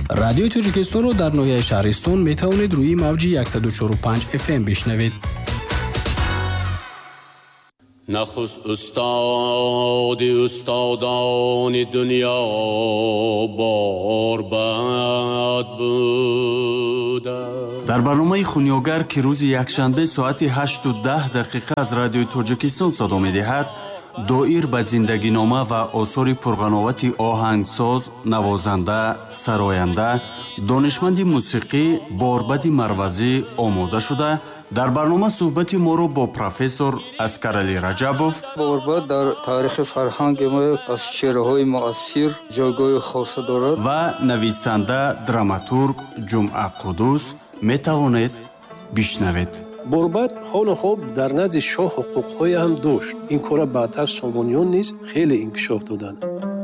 رادیوی توجیکستان رو در ناحیه شهرستان میتوانید روی موج 104.5 FM بشنوید. نخست استادان دنیا باربد بوده. در برنامه خونیاگر که روز یکشنبه ساعت 8:10 از رادیوی توجیکستان صدا می‌دهد، دایر به زندگی نامه و آثار پرقناوت آهنگساز، نوازنده، سراینده، دانشمند موسیقی باربد مروزی آماده شده. در برنامه صحبت ما رو با پروفسور اسکرعلی رجبوف باربد در تاریخ فرهنگ ما از چهره‌های مؤثر جایگاه خاص دارد و نویسنده دراماتورگ جمعه قدوس میتوانید بشنوید. باربد خان خواب در نزد شاه حقوق‌های هم داشت. این کار بعدتر سامانیان نیز خیلی انکشاف دادند.